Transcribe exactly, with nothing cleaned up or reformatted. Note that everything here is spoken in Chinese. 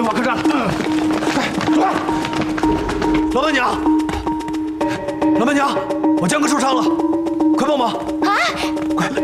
马客栈了。快走！老板娘，老板娘，我江哥受伤了，快帮忙！ 啊！ 快，